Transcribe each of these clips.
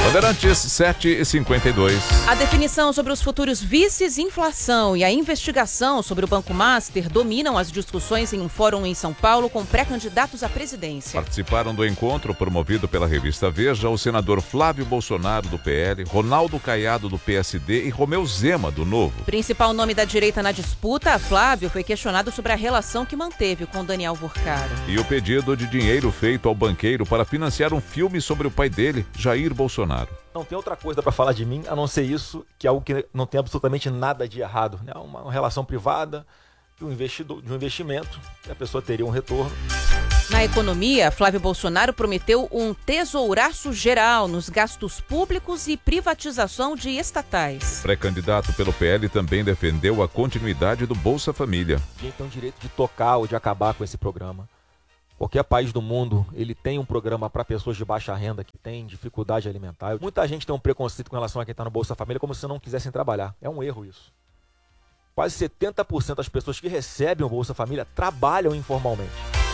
Bandeirantes 7h52. A definição sobre os futuros vices, inflação e a investigação sobre o Banco Master dominam as discussões em um fórum em São Paulo com pré-candidatos à presidência. Participaram do encontro promovido pela revista Veja o senador Flávio Bolsonaro, do PL, Ronaldo Caiado, do PSD e Romeu Zema, do Novo. Principal nome da direita na disputa, Flávio foi questionado sobre a relação que manteve com Daniel Vorcaro. E o pedido de dinheiro feito ao banqueiro para financiar um filme sobre o pai dele, Jair Bolsonaro. Não tem outra coisa para falar de mim, a não ser isso, que é algo que não tem absolutamente nada de errado. Né? Uma relação privada de um investimento, que a pessoa teria um retorno. Na economia, Flávio Bolsonaro prometeu um tesouraço geral nos gastos públicos e privatização de estatais. O pré-candidato pelo PL também defendeu a continuidade do Bolsa Família. Ninguém tem o direito de tocar ou de acabar com esse programa. Qualquer país do mundo, ele tem um programa para pessoas de baixa renda que têm dificuldade alimentar. Muita gente tem um preconceito com relação a quem está no Bolsa Família, como se não quisessem trabalhar. É um erro isso. Quase 70% das pessoas que recebem o Bolsa Família trabalham informalmente.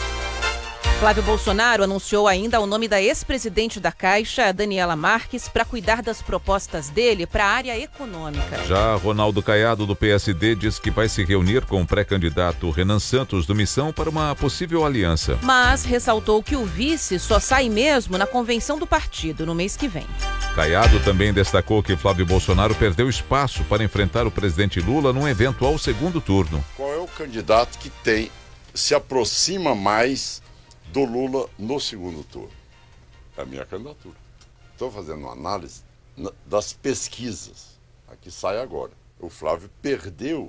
Flávio Bolsonaro anunciou ainda o nome da ex-presidente da Caixa, Daniela Marques, para cuidar das propostas dele para a área econômica. Já Ronaldo Caiado, do PSD, diz que vai se reunir com o pré-candidato Renan Santos, do Missão, para uma possível aliança. Mas ressaltou que o vice só sai mesmo na convenção do partido no mês que vem. Caiado também destacou que Flávio Bolsonaro perdeu espaço para enfrentar o presidente Lula num eventual segundo turno. Qual é o candidato que se aproxima mais do Lula no segundo turno? É a minha candidatura. Estou fazendo uma análise das pesquisas. Aqui sai agora. O Flávio perdeu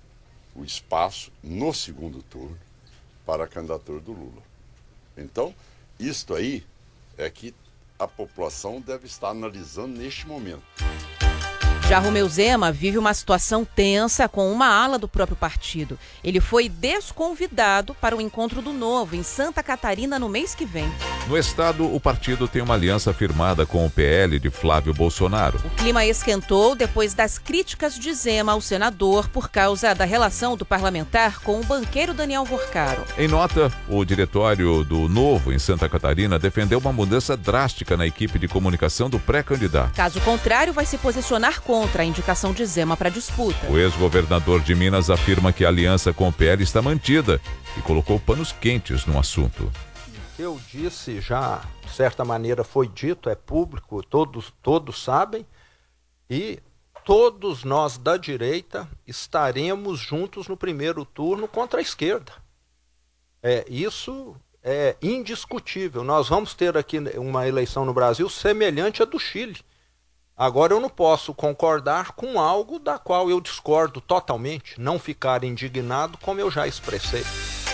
o espaço no segundo turno para a candidatura do Lula. Então, isto aí é que a população deve estar analisando neste momento. Já Romeu Zema vive uma situação tensa com uma ala do próprio partido. Ele foi desconvidado para o encontro do Novo em Santa Catarina no mês que vem. No estado, o partido tem uma aliança firmada com o PL de Flávio Bolsonaro. O clima esquentou depois das críticas de Zema ao senador por causa da relação do parlamentar com o banqueiro Daniel Vorcaro. Em nota, o diretório do Novo em Santa Catarina defendeu uma mudança drástica na equipe de comunicação do pré-candidato. Caso contrário, vai se posicionar contra a indicação de Zema para a disputa. O ex-governador de Minas afirma que a aliança com o PL está mantida e colocou panos quentes no assunto. O que eu disse já, de certa maneira, foi dito, é público, todos sabem, e todos nós da direita estaremos juntos no primeiro turno contra a esquerda. Isso é indiscutível. Nós vamos ter aqui uma eleição no Brasil semelhante à do Chile. Agora, eu não posso concordar com algo da qual eu discordo totalmente, não ficar indignado como eu já expressei.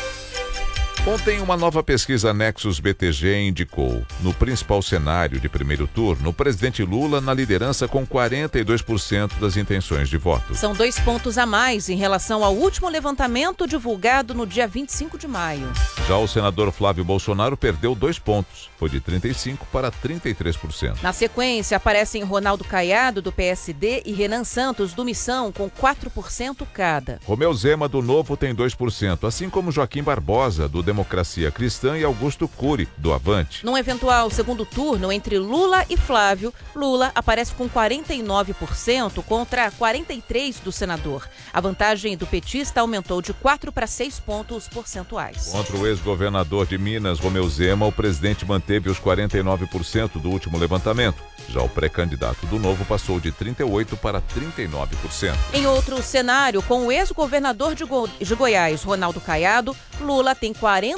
Ontem, uma nova pesquisa Nexus BTG indicou, no principal cenário de primeiro turno, o presidente Lula na liderança com 42% das intenções de voto. São 2 pontos a mais em relação ao último levantamento divulgado no dia 25 de maio. Já o senador Flávio Bolsonaro perdeu 2 pontos, foi de 35% para 33%. Na sequência, aparecem Ronaldo Caiado, do PSD, e Renan Santos, do Missão, com 4% cada. Romeu Zema, do Novo, tem 2%, assim como Joaquim Barbosa, do Democracia Cristã, e Augusto Cury, do Avante. Num eventual segundo turno entre Lula e Flávio, Lula aparece com 49% contra 43% do senador. A vantagem do petista aumentou de 4 para 6 pontos percentuais. Contra o ex-governador de Minas, Romeu Zema, o presidente manteve os 49% do último levantamento. Já o pré-candidato do Novo passou de 38% para 39%. Em outro cenário, com o ex-governador de Goiás, Ronaldo Caiado, Lula tem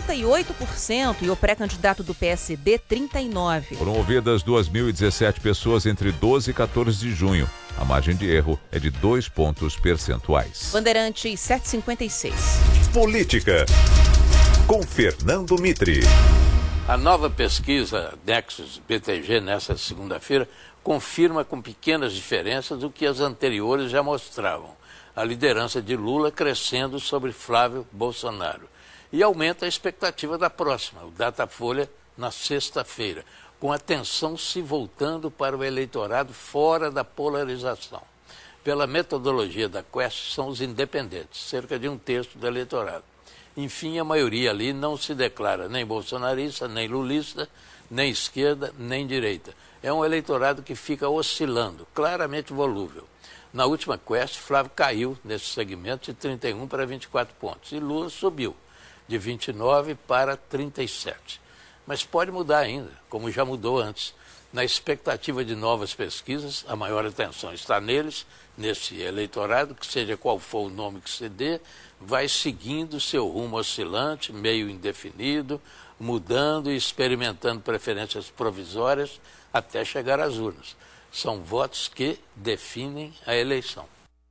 48% e o pré-candidato do PSD, 39%. Foram ouvidas 2.017 pessoas entre 12 e 14 de junho. A margem de erro é de 2 pontos percentuais. Bandeirantes 756. Política, com Fernando Mitre. A nova pesquisa Nexus BTG, nessa segunda-feira, confirma com pequenas diferenças o que as anteriores já mostravam. A liderança de Lula crescendo sobre Flávio Bolsonaro. E aumenta a expectativa da próxima, o Datafolha, na sexta-feira, com a atenção se voltando para o eleitorado fora da polarização. Pela metodologia da Quest, são os independentes, cerca de 1/3 do eleitorado. Enfim, a maioria ali não se declara nem bolsonarista, nem lulista, nem esquerda, nem direita. é um eleitorado que fica oscilando, claramente volúvel. Na última Quest, Flávio caiu nesse segmento de 31 para 24 pontos e Lula subiu de 29 para 37. Mas pode mudar ainda, como já mudou antes. Na expectativa de novas pesquisas, a maior atenção está neles, nesse eleitorado, que seja qual for o nome que se dê, vai seguindo seu rumo oscilante, meio indefinido, mudando e experimentando preferências provisórias até chegar às urnas. São votos que definem a eleição.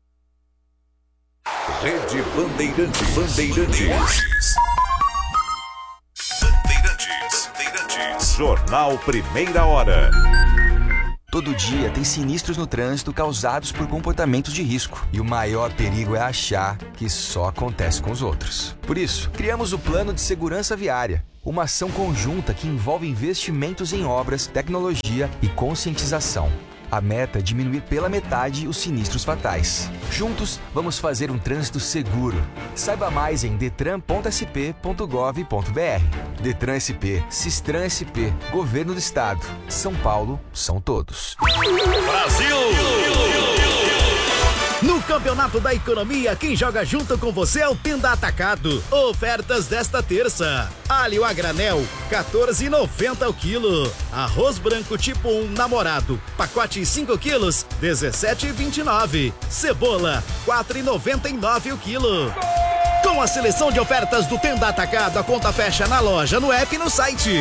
Rede Bandeirantes. Jornal Primeira Hora. Todo dia tem sinistros no trânsito causados por comportamentos de risco. E o maior perigo é achar que só acontece com os outros. Por isso, criamos o Plano de Segurança Viária. Uma ação conjunta que envolve investimentos em obras, tecnologia e conscientização. A meta é diminuir pela metade os sinistros fatais. Juntos, vamos fazer um trânsito seguro. Saiba mais em detran.sp.gov.br. Detran SP, Sistran SP, Governo do Estado. São Paulo, são todos. Brasil! No Campeonato da Economia, quem joga junto com você é o Tenda Atacado. Ofertas desta terça. Alho a granel, R$14,90 o quilo. Arroz branco tipo 1 namorado, pacote 5 quilos, R$17,29. Cebola, R$4,99 o quilo. Com a seleção de ofertas do Tenda Atacado, a conta fecha na loja, no app e no site.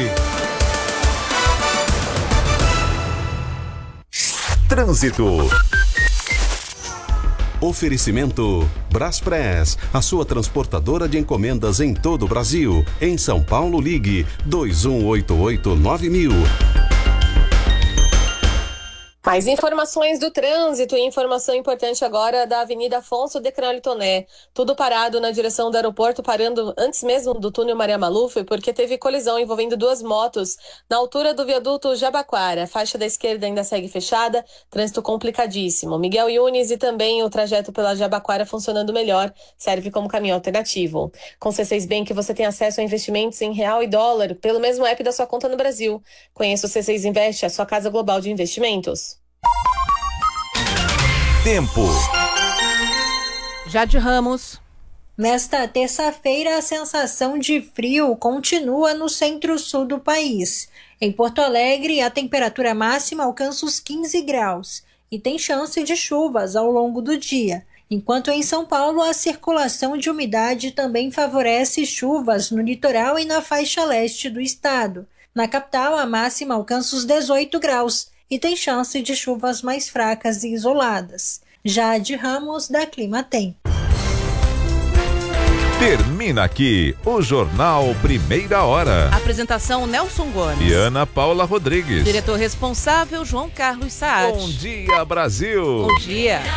Trânsito. Oferecimento Braspress, a sua transportadora de encomendas em todo o Brasil. Em São Paulo, ligue 2188-9000. Mais informações do trânsito e informação importante agora da Avenida Afonso de Crowley-Toné. Tudo parado na direção do aeroporto, parando antes mesmo do túnel Maria Maluf, porque teve colisão envolvendo duas motos na altura do viaduto Jabaquara. A faixa da esquerda ainda segue fechada, trânsito complicadíssimo. Miguel Yunes e também o trajeto pela Jabaquara funcionando melhor, serve como caminho alternativo. Com C6 Bank você tem acesso a investimentos em real e dólar pelo mesmo app da sua conta no Brasil. Conheça o C6 Invest, a sua casa global de investimentos. Tempo. Jade Ramos. Nesta terça-feira, a sensação de frio continua no centro-sul do país. Em Porto Alegre, a temperatura máxima alcança os 15 graus e tem chance de chuvas ao longo do dia. Enquanto em São Paulo, a circulação de umidade também favorece chuvas no litoral e na faixa leste do estado. Na capital, a máxima alcança os 18 graus e tem chance de chuvas mais fracas e isoladas. Jade Ramos, da Climatempo. Termina aqui o Jornal Primeira Hora. Apresentação Nelson Gomes. E Ana Paula Rodrigues. Diretor responsável João Carlos Saad. Bom dia, Brasil. Bom dia.